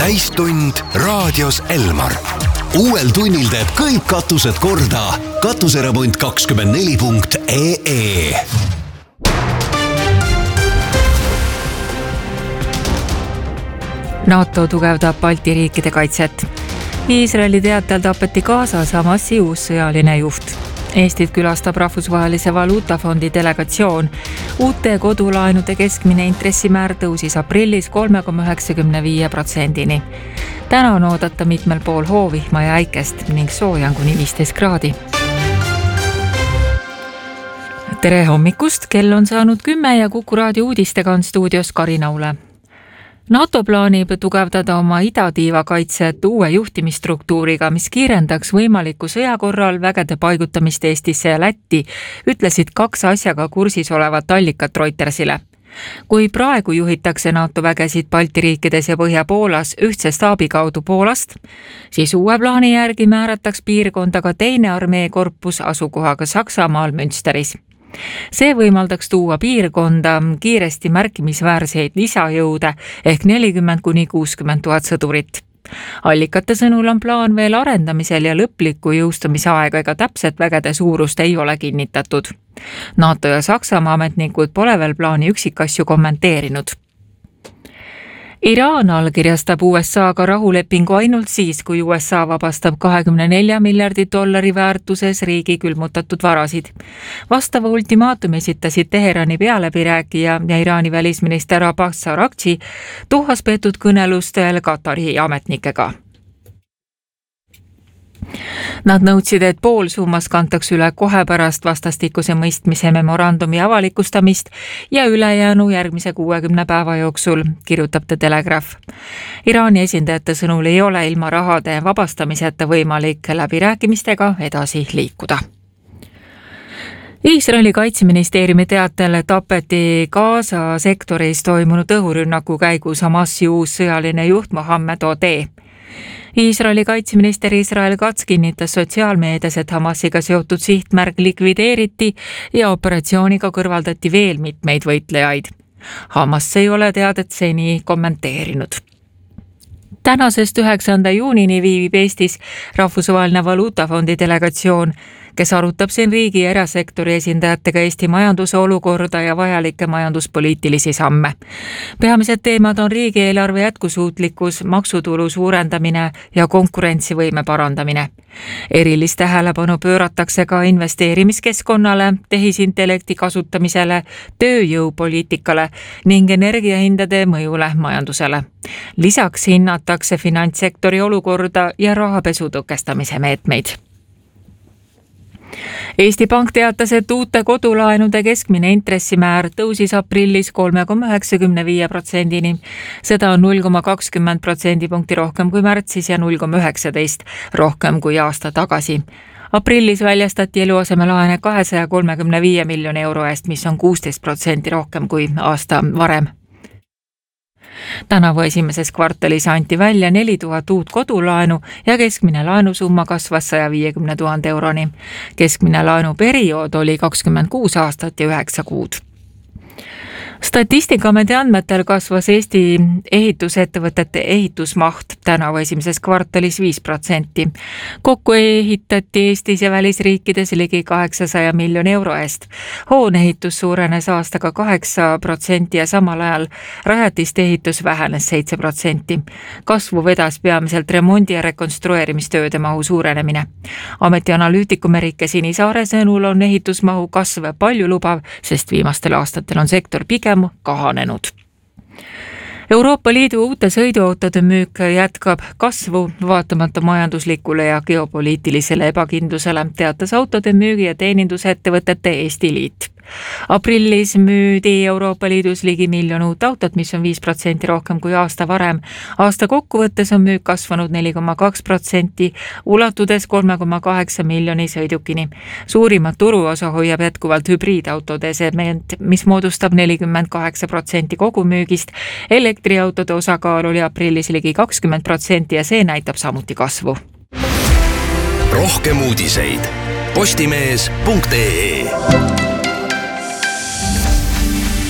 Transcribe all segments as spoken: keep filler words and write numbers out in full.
täistund raadios Elmar. Uuel tunnil teeb kõik katused korda. Katuseremont kakskümmend neli punkt ee ee. NATO tugevdab Balti riikide kaitset. Iisraeli teatel tapeti Gazas Hamasi uus sõjaline juht. Eestit külastab Rahvusvahelise Valuutafondi delegatsioon. Uute kodulaenude keskmine intressimäär tõusis aprillis kolm koma üheksakümmend viis protsendini. Täna on oodata mitmel pool hoovihma ja äikest ning soojan kuni viisteist kraadi. Tere hommikust, kell on saanud kümme ja Kuku raadio uudistega on stuudios Karin Aule. NATO plaanib tugevdada oma idatiiva kaitset uue juhtimisstruktuuriga, mis kiirendaks võimaliku sõja korral vägede paigutamist Eestisse ja Lätti, ütlesid kaks asjaga kursis olevat allikat Reutersile. Kui praegu juhitakse NATO vägesid Balti riikides ja Põhja-Poolas ühtse staabi kaudu Poolast, siis uue plaani järgi määrataks piirkonda ka teine armeekorpus asukohaga Saksamaal Münsteris. See võimaldaks tuua piirkonda kiiresti märkimisväärseid lisajõude ehk nelikümmend kuni kuuskümmend tuhat sõdurit. Allikate sõnul on plaan veel arendamisel ja lõpliku jõustumise aega ega täpset vägede suurust ei ole kinnitatud. NATO ja Saksamaa ametnikud pole veel plaani üksikasju kommenteerinud. Iraan allkirjastab U S A-ga rahulepingu ainult siis, kui U S A vabastab kahekümne nelja miljardi dollari väärtuses riigi külmutatud varasid. Vastava ultimaatumi esitasid Teherani pealäbirääkija ja Iraani välisminister Abbas Araghchi Dohas peetud kõnelustel Katari ametnikega. Nad nõudsid, et pool summas kantaks üle kohe pärast vastastikuse mõistmise memorandumi avalikustamist ja ülejäänu järgmise kuuekümne päeva jooksul, kirjutab The Telegraph. Iraani esindajate sõnul ei ole ilma rahade vabastamiseta võimalik läbirääkimistega edasi liikuda. Iisraeli kaitseministeeriumi teatel tapeti Gaza sektoris toimunud õhurünnaku käigus Hamasi uus sõjaline juht Mohammed Odeh. Iisraeli kaitseminister Israel Katz kinnitas sotsiaalmeedias, et Hamasiga seotud sihtmärk likvideeriti ja operatsiooniga kõrvaldati veel mitmeid võitlejaid. Hamas ei ole teadet seni kommenteerinud. Tänasest üheksanda juunini viibib Eestis Rahvusvaheline Valuutafondi delegatsioon, kes arutab siin riigi ja erasektori esindajatega Eesti majanduse olukorda ja vajalikke majanduspoliitilisi samme. Peamised teemad on riigieelarve jätkusuutlikkus, maksutulu suurendamine ja konkurentsivõime parandamine. Erilist tähelepanu pööratakse ka investeerimiskeskkonnale, tehisintellekti kasutamisele, tööjõupoliitikale ning energiahindade mõjule majandusele. Lisaks hinnatakse finantssektori olukorda ja rahapesu tõkestamise meetmeid. Eesti Pank teatas, et uute kodulaenude keskmine intressimäär tõusis aprillis kolm koma üheksakümmend viis protsendini. Seda on null koma kakskümmend protsendipunkti rohkem kui märtsis ja null koma üheksateist rohkem kui aasta tagasi. Aprillis väljastati eluasemelaene kahesaja kolmekümne viie miljoni euro eest, mis on kuusteist protsenti rohkem kui aasta varem. Tänavu esimeses kvartalis anti välja neli tuhat uut kodulaenu ja keskmine laenusumma kasvas saja viiekümne tuhande euroni. Keskmine laenuperiood oli kakskümmend kuus aastat ja üheksa kuud. Statistikaameti andmetel kasvas Eesti ehitusettevõtete ehitusmaht tänavu esimeses kvartalis viis protsenti. Kokku ehitati Eestis ja välisriikides ligi kaheksasaja miljoni euro eest. Hooneehitus suurenes aastaga kaheksa protsenti ja samal ajal rajatiste ehitus vähenes seitse protsenti. Kasvu vedas peamiselt remondi- ja rekonstrueerimistööde mahu suurenemine. Ameti analüütiku Merike Sinisaare sõnul on ehitusmahu kasv palju lubav, sest viimastel aastatel on sektor pigem kahanenud. Euroopa Liidu uute sõiduautode müük jätkab kasvu vaatamata majanduslikule ja geopoliitilisele ebakindlusele, teatas autode müügi- ja teenindusettevõtete Eesti Liit. Aprillis müüdi Euroopa Liidus ligi miljon uut autot, mis on viis protsenti rohkem kui aasta varem. Aasta kokkuvõttes on müük kasvanud neli koma kaks protsenti, ulatudes kolm koma kaheksa miljoni sõidukini. Suurimat turuosa hoiab jätkuvalt hübriidautode segment, mis moodustab nelikümmend kaheksa protsenti kogumüügist. Elektriautode osakaal oli aprillis ligi kakskümmend protsenti ja see näitab samuti kasvu. Rohkem uudiseid postimees punkt ee.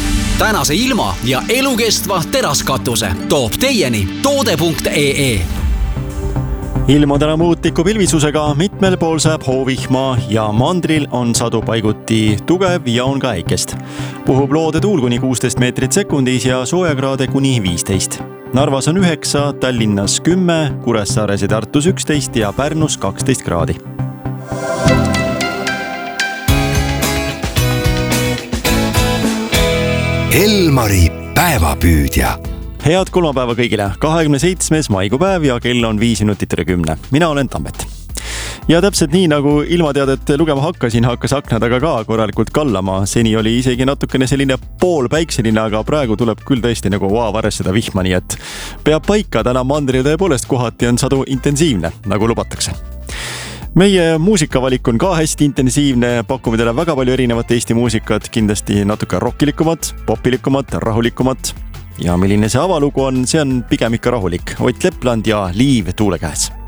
tänase ilma ja elukestva teraskatuse toob teieni toode punkt ee. Ilm on täna muutliku pilvisusega, mitmel pool sajab hoovihma ja mandril on sadu paiguti tugev ja on ka äikest. Puhub loodetuul kuni kuusteist meetrit sekundis ja soojakraade kuni viisteist. Narvas on üheksa, Tallinnas kümme, Kuressaares ja Tartus üksteist ja Pärnus kaksteist kraadi. Elmari päevapüüdja. Head kolmapäeva kõigile, kahekümne seitsmes maikupäev ja kell on viis minutit üle kümne. Mina olen Tambet. Ja täpselt nii nagu ilmateadet lugema hakkasin, hakkas akna taga ka korralikult kallama. Seni oli isegi natukene selline pool päikseline, aga praegu tuleb küll tõesti nagu vaavares seda vihma, nii et peab paika. Täna mandril tõepoolest kohati on sadu intensiivne, nagu lubatakse. Meie muusikavalik on ka hästi intensiivne, pakume teile väga palju erinevat Eesti muusikat, kindlasti natuke rockilikumat, popilikumat, rahulikumat. Ja milline see avalugu on, see on pigem ikka rahulik. Ott Lepland ja Liiv tuule käes.